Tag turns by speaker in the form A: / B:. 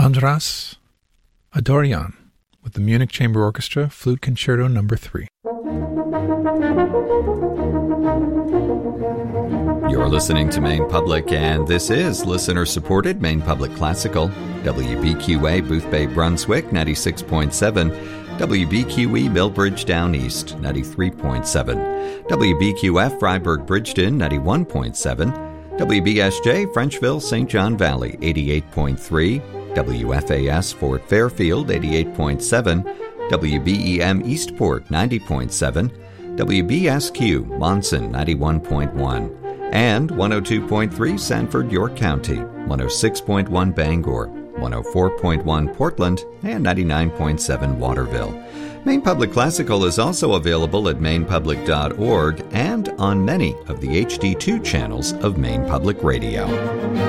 A: Andras Adorian with the Munich Chamber Orchestra Flute Concerto No. 3.
B: You're listening to Maine Public, and this is listener-supported Maine Public Classical. WBQA Boothbay, Brunswick, 96.7. WBQE Millbridge Down East, 93.7. WBQF Freiburg Bridgeton, 91.7. WBSJ Frenchville St. John Valley, 88.3. WFAS Fort Fairfield, 88.7. WBEM Eastport, 90.7. WBSQ Monson, 91.1. And 102.3 Sanford, York County, 106.1 Bangor, 104.1 Portland, and 99.7 Waterville. Maine Public Classical is also available at mainepublic.org and on many of the HD2 channels of Maine Public Radio.